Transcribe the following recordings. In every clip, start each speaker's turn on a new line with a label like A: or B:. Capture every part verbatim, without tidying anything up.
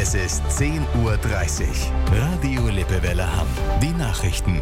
A: Es ist zehn Uhr dreißig. Radio Lippewelle Hamm. Die Nachrichten.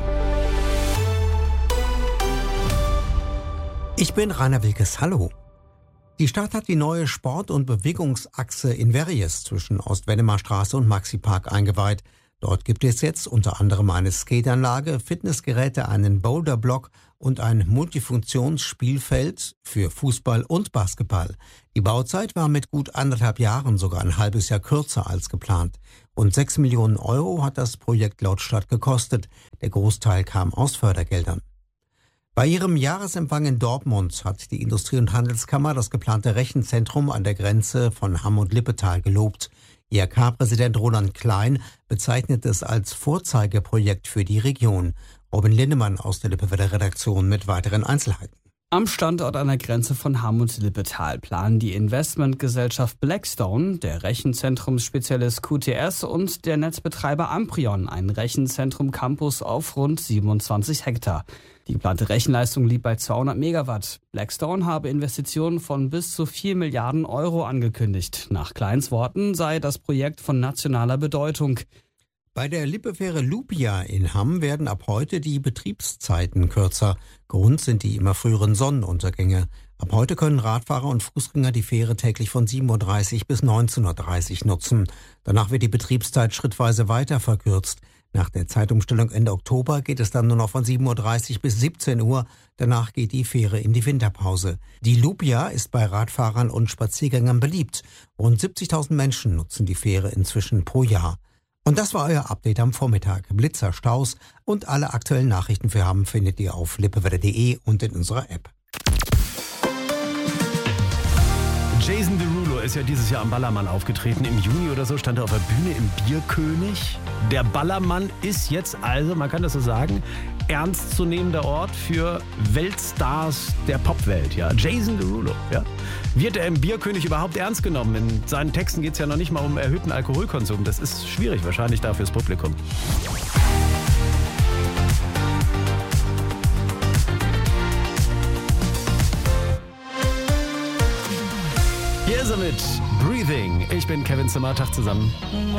B: Ich bin Rainer Wilkes. Hallo. Die Stadt hat die neue Sport- und Bewegungsachse in Verries zwischen Ost-Wennemar-Straße und Maxi-Park eingeweiht. Dort gibt es jetzt unter anderem eine Skateanlage, Fitnessgeräte, einen Boulderblock und ein Multifunktionsspielfeld für Fußball und Basketball. Die Bauzeit war mit gut anderthalb Jahren sogar ein halbes Jahr kürzer als geplant. Rund sechs Millionen Euro hat das Projekt laut Stadt gekostet. Der Großteil kam aus Fördergeldern. Bei ihrem Jahresempfang in Dortmund hat die Industrie- und Handelskammer das geplante Rechenzentrum an der Grenze von Hamm und Lippetal gelobt. I H K-Präsident Roland Klein bezeichnet es als Vorzeigeprojekt für die Region. Robin Lindemann aus der Lippewelle-Redaktion mit weiteren Einzelheiten.
C: Am Standort an der Grenze von Hamm und Lippetal planen die Investmentgesellschaft Blackstone, der Rechenzentrumsspezialist Q T S und der Netzbetreiber Amprion einen Rechenzentrum-Campus auf rund siebenundzwanzig Hektar. Die geplante Rechenleistung liegt bei zweihundert Megawatt. Blackstone habe Investitionen von bis zu vier Milliarden Euro angekündigt. Nach Kleins Worten sei das Projekt von nationaler Bedeutung.
B: Bei der Lippefähre Lupia in Hamm werden ab heute die Betriebszeiten kürzer. Grund sind die immer früheren Sonnenuntergänge. Ab heute können Radfahrer und Fußgänger die Fähre täglich von sieben Uhr dreißig bis neunzehn Uhr dreißig nutzen. Danach wird die Betriebszeit schrittweise weiter verkürzt. Nach der Zeitumstellung Ende Oktober geht es dann nur noch von sieben Uhr dreißig bis siebzehn Uhr. Danach geht die Fähre in die Winterpause. Die Lupia ist bei Radfahrern und Spaziergängern beliebt. Rund siebzigtausend Menschen nutzen die Fähre inzwischen pro Jahr. Und das war euer Update am Vormittag. Blitzer, Staus und alle aktuellen Nachrichten für Hamm findet ihr auf lippewelle punkt de und in unserer App.
D: Jason Derulo ist ja dieses Jahr am Ballermann aufgetreten. Im Juni oder so stand er auf der Bühne im Bierkönig. Der Ballermann ist jetzt also, man kann das so sagen, ernstzunehmender Ort für Weltstars der Popwelt. Ja, Jason Derulo. Ja. Wird er im Bierkönig überhaupt ernst genommen? In seinen Texten geht es ja noch nicht mal um erhöhten Alkoholkonsum. Das ist schwierig wahrscheinlich da fürs Publikum. Hier ist er mit Breathing. Ich bin Kevin Zimmer. Tag zusammen.